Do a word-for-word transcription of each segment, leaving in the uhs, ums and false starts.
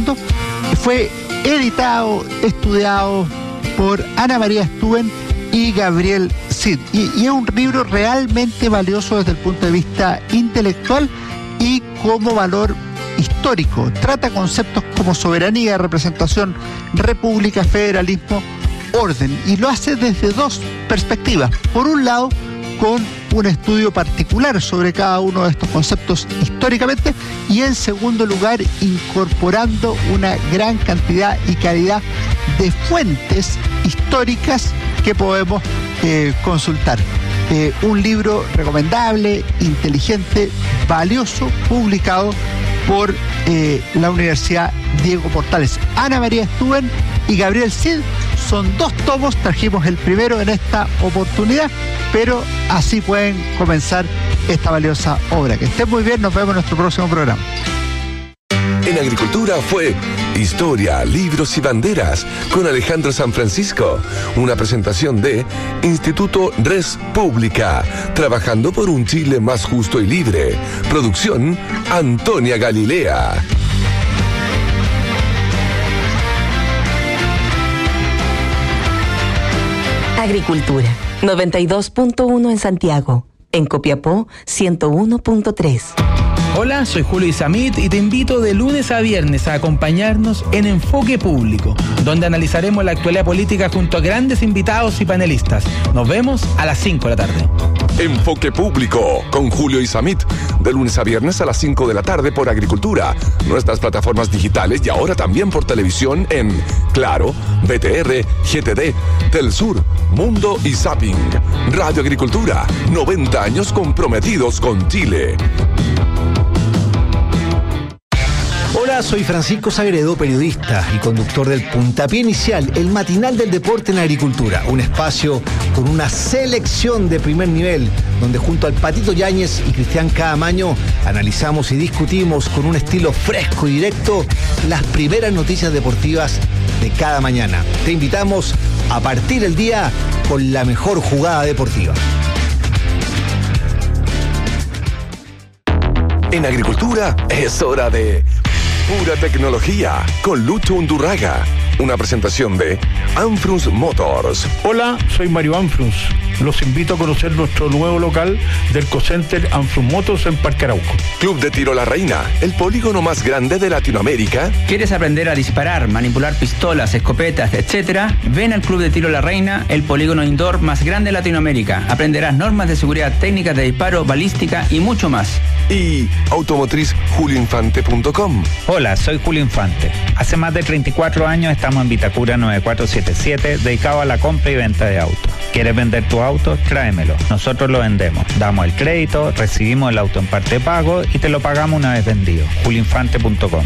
Esto fue editado, estudiado por Ana María Stuben y Gabriel Cid. Y, y es un libro realmente valioso desde el punto de vista intelectual y como valor histórico. Trata conceptos como soberanía, representación, república, federalismo, orden, y lo hace desde dos perspectivas. Por un lado, con un estudio particular sobre cada uno de estos conceptos históricamente, y en segundo lugar, incorporando una gran cantidad y calidad de fuentes históricas que podemos eh, consultar. Eh, un libro recomendable, inteligente, valioso, publicado por eh, la Universidad Diego Portales. Ana María Stuben y Gabriel Cid son dos tomos, trajimos el primero en esta oportunidad, pero así pueden comenzar esta valiosa obra. Que estén muy bien, nos vemos en nuestro próximo programa. En Agricultura fue Historia, Libros y Banderas con Alejandro San Francisco. Una presentación de Instituto Res Pública, trabajando por un Chile más justo y libre. Producción Antonia Galilea. Agricultura, noventa y dos punto uno en Santiago. En Copiapó, ciento uno punto tres. Hola, soy Julio Isamit y te invito de lunes a viernes a acompañarnos en Enfoque Público, donde analizaremos la actualidad política junto a grandes invitados y panelistas. Nos vemos a las cinco de la tarde. Enfoque Público con Julio Isamit, de lunes a viernes a las cinco de la tarde por Agricultura, nuestras plataformas digitales y ahora también por televisión en Claro, B T R, G T D, Telsur, Mundo y Zapping. Radio Agricultura, noventa años comprometidos con Chile. Hola, soy Francisco Sagredo, periodista y conductor del Puntapié Inicial, el matinal del deporte en agricultura. Un espacio con una selección de primer nivel, donde junto al Patito Yáñez y Cristian Caamaño analizamos y discutimos con un estilo fresco y directo las primeras noticias deportivas de cada mañana. Te invitamos a partir el día con la mejor jugada deportiva. En Agricultura es hora de Pura Tecnología con Lucho Undurraga. Una presentación de Anfrunz Motors. Hola, soy Mario Anfrunz. Los invito a conocer nuestro nuevo local del Cocenter Anfrunz Motors en Parque Arauco. Club de Tiro La Reina, el polígono más grande de Latinoamérica. ¿Quieres aprender a disparar, manipular pistolas, escopetas, etcétera? Ven al Club de Tiro La Reina, el polígono indoor más grande de Latinoamérica. Aprenderás normas de seguridad, técnicas de disparo, balística y mucho más. Y automotriz julio infante punto com. Hola, soy Julio Infante. Hace más de treinta y cuatro años estamos en Vitacura nueve cuatro siete siete, dedicado a la compra y venta de autos. ¿Quieres vender tu auto? Tráemelo. Nosotros lo vendemos. Damos el crédito, recibimos el auto en parte de pago y te lo pagamos una vez vendido. julio infante punto com.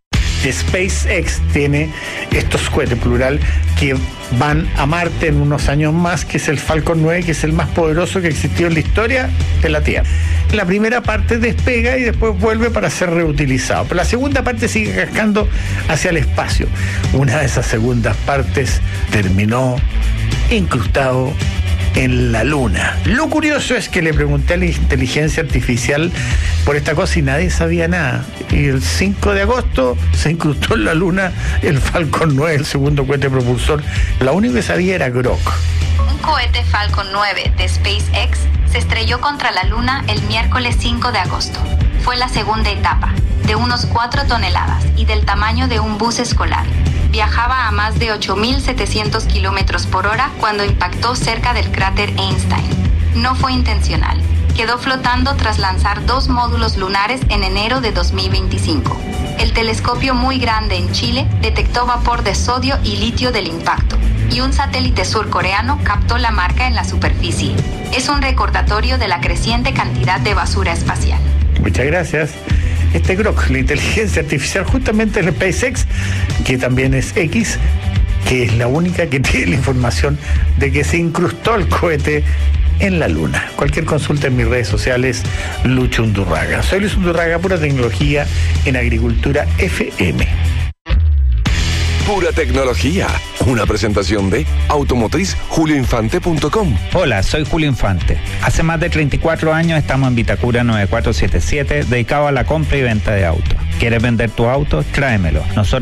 SpaceX tiene estos cohetes, plural, que van a Marte en unos años más, que es el Falcon nueve, que es el más poderoso que existió en la historia de la Tierra. La primera parte despega y después vuelve para ser reutilizado, pero la segunda parte sigue cascando hacia el espacio. Una de esas segundas partes terminó incrustado en la Luna. Lo curioso es que le pregunté a la inteligencia artificial por esta cosa y nadie sabía nada. Y el cinco de agosto se incrustó en la Luna el Falcon nueve, el segundo cohete propulsor. Lo único que sabía era Grok. Un cohete Falcon nueve de SpaceX se estrelló contra la Luna el miércoles cinco de agosto. Fue la segunda etapa, de unos cuatro toneladas y del tamaño de un bus escolar. Viajaba a más de ocho mil setecientos kilómetros por hora cuando impactó cerca del cráter Einstein. No fue intencional. Quedó flotando tras lanzar dos módulos lunares en enero de dos mil veinticinco. El telescopio muy grande en Chile detectó vapor de sodio y litio del impacto, y un satélite surcoreano captó la marca en la superficie. Es un recordatorio de la creciente cantidad de basura espacial. Muchas gracias. Este Grok, la inteligencia artificial, justamente el SpaceX, que también es X, que es la única que tiene la información de que se incrustó el cohete en la Luna. Cualquier consulta en mis redes sociales, Lucho Undurraga. Soy Luis Undurraga, Pura Tecnología en Agricultura F M. Pura Tecnología, una presentación de automotriz julio infante punto com. Hola, soy Julio Infante. Hace más de treinta y cuatro años estamos en Vitacura nueve cuatro siete siete, dedicado a la compra y venta de autos. ¿Quieres vender tu auto? Tráemelo. Nosotros